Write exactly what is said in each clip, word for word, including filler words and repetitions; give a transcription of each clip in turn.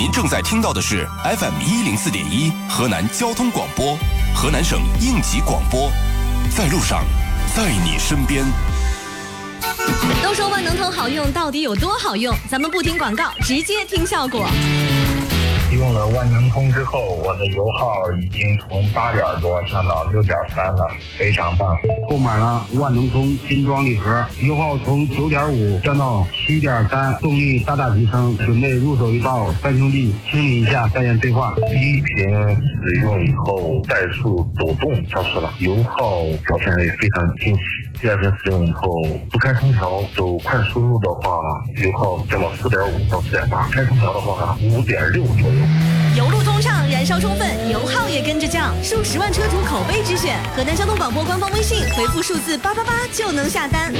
您正在听到的是 F M 一零四点一河南交通广播，河南省应急广播，在路上，在你身边。 都说万能通好用，到底有多好用？咱们不听广告，直接听效果。 用了万能通之后，我的油耗已经从八点多降到六点三了，非常棒。 购买了万能通精装礼盒，油耗从九点五降到七点三，动力大大提升。准备入手一道，三兄弟清理一下，再验对话。 第一瓶使用以后，怠速抖动消失了，油耗表现也非常清晰。第二瓶使用以后，不开空调走快输入的话，油耗降到四点五到四点八，开空调的话五点六左右。 油路通畅，燃烧充分，油耗也跟着降，数十万车主口碑之选。河南交通广播官方微信回复数字八八八就能下单。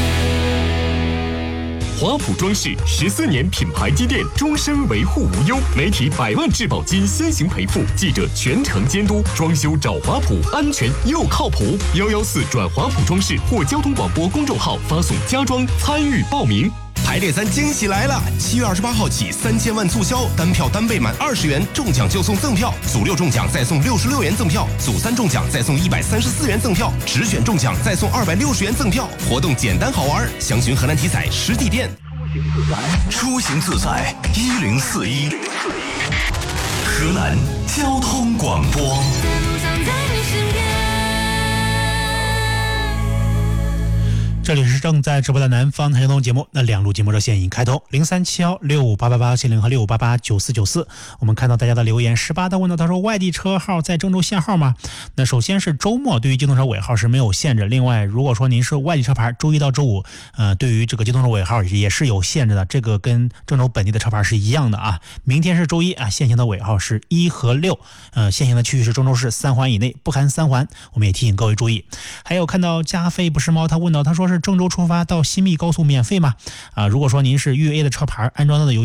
华普装饰十四年品牌积淀，终身维护无忧，媒体百万质保金先行赔付，记者全程监督，装修找华普，安全又靠谱。幺幺四转华普装饰或交通广播公众号发送家装参与报名。 排列三惊喜来了！七月二十八号起，三千万促销，单票单倍满二十元，中奖就送赠票；组六中奖再送六十六元赠票；组三中奖再送一百三十四元赠票；直选中奖再送二百六十元赠票。活动简单好玩，详询河南体彩实体店。 出行自在一零四一，河南交通广播。 这里是正在直播的南方台交通节目，那两路节目热线已经开通，零三七幺六五八八八七零和六五八八九四九四。我们看到大家的留言，十八的问到，他说外地车号在郑州限号吗？那首先是周末对于机动车尾号是没有限制，另外如果说您是外地车牌，周一到周五，呃，对于这个机动车尾号也是有限制的，这个跟郑州本地的车牌是一样的啊。明天是周一啊，限行的尾号是一和六，呃，限行的区域是郑州市三环以内，不含三环，我们也提醒各位注意。还有看到加菲不是猫，他问到，他说是郑州出发到新密高速免费吗？啊，如果说您是粤 A 的车牌，安装到的有